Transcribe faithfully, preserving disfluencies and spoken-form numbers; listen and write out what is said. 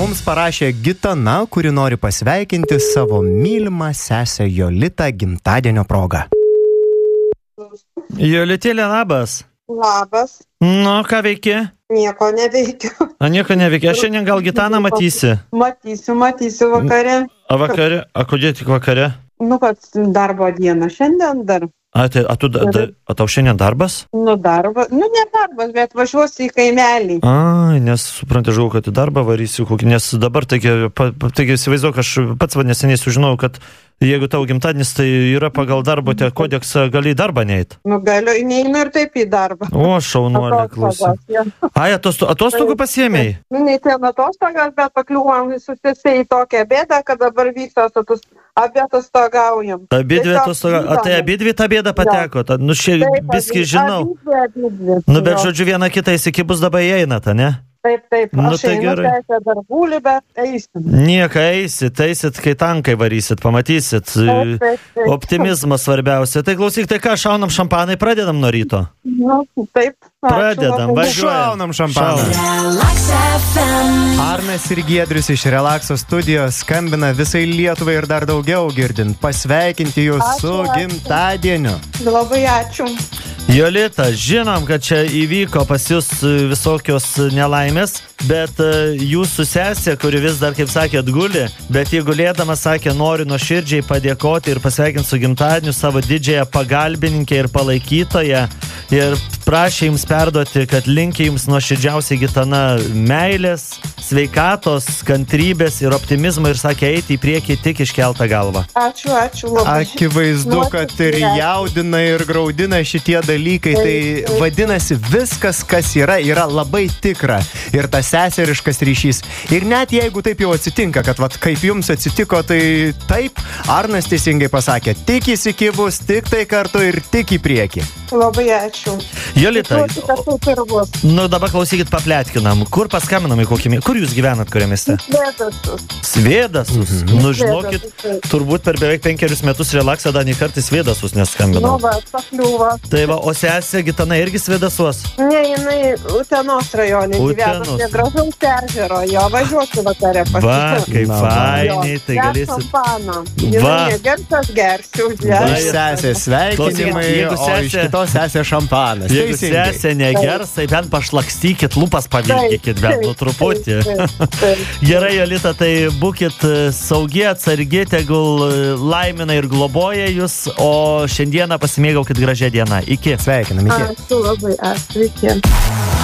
Mums parašė Gitana, kuri nori pasveikinti savo mylimą sesę Jolitą gimtadienio proga. Jolitėlė, labas. Labas. Nu, ką veiki? Nieko neveikiu. A, nieko neveikia. Aš šiandien gal Gitaną matysi? Matysiu, matysiu vakare. A vakare? A kodėl tik vakare? Nu, kad darbo diena šiandien dar. A, tai, a, tu, da, da, a tau šiandien darbas? Nu, darbas. Nu, ne darbas, bet važiuosiu į kaimelį. A, nes suprantu, žinau, kad į darbą varysiu, nes dabar, taigi, pa, taigi įsivaizduok, aš pats va neseniai sužinau, kad jeigu tau gimtadienis, tai yra pagal darbo te kodeksą, gali į darbą neit. Nu, galiu, neinu ir taip į darbą. O, šaunuolė, klausyk. Ai, atostogų, atostogų pasiėmei? Nu, ne ten atostogas, bet pakliuvom susisiai į tokią bėdą, kad dabar vyksta atos, abi atostogaujam. Abi dvi atostogaujam. A tai abi dvi tą bėdą pateko? Ta, nu, šia, biskį žinau. Abidvi, abidvi. Nu, bet žodžiu, viena kitą įsikibus dabar įeinata, ne? Taip, taip. Nu, aš tai einu teisę darbulį, bet eisim. Nieka, eisit, eisit, kai tankai varysit, pamatysit. Taip, taip, taip. Optimizmas svarbiausia. Tai klausyk, tai ką, šaunam šampanai, pradedam nuo ryto? Nu, taip. Pradedam, važiuojam. Šaunam šampaną. Arnas ir Giedrius iš Relakso studijos skambina visai Lietuvai ir dar daugiau girdint. Pasveikinti jūs Ačiū, su ačiū. gimtadieniu. Labai ačiū. Jolita, žinom, kad čia įvyko pas jūs visokios nelaimės, bet jūsų sesė, kuri vis dar, kaip sakė, guli, bet jie gulėdama sakė, noriu nuoširdžiai padėkoti ir pasveikinti su gimtadieniu savo didžiąją pagalbininkę ir palaikytoją ir prašė jums perduoti, kad linki jums nuoširdžiausiai Gitana meilės, sveikatos, kantrybės ir optimizmo ir sakė eiti į priekį tik iškeltą galvą. Ačiū, ačiū labai. Akivaizdu, kad ir jaudina ir graudina šitie dalykai, tai vadinasi viskas, kas yra, yra labai tikra ir tas seseriškas ryšys. Ir net jeigu taip jau atsitinka, kad vat, kaip jums atsitiko, tai taip, Arnas teisingai pasakė, tik įsikibus, tik tai kartu ir tik į priekį. Labai ačiū. Jolita, Tikiuosi, kad taip ir bus. nu dabar klausykit, papletkinam. Kur paskambinam į kokį miestą? Kur jūs gyvenat, kuriame mieste? Svėdasus. Svėdasus. Mhm. Nu, žinokit, turbūt per beveik penkerius metus Relaksą dar nei kartą Svėdasus Nu, neskambinau. va, pakliuvo. Tai va, o sesė Gitana irgi Svėdasuos? Ne, jinai Utenos rajone gyvena, Utenos. prie gražaus eržero, jo, važiuosiu vakare Va, pasitikti. kaip Na, va. fainiai, tai Gers galėsit... šampaną. Va. Jinai negers, aš gersiu. Va, Iš sesės sveikinimai, Klausykit, jeigu o iš sesė- kitos sesės šampanas. Jeigu Teisingai. sesė negers, tai bent pašlakstykit, lūpas pavilkykit, bent nu truputį. Taip, taip, taip. Gerai, Jolita, tai būkit saugi, atsargi, tegul laimina ir globoja jūs, o šiandieną pasimėgaukit gražią dieną. Iki. Sveikinam, iki. Ačiū labai, ačiū. Iki.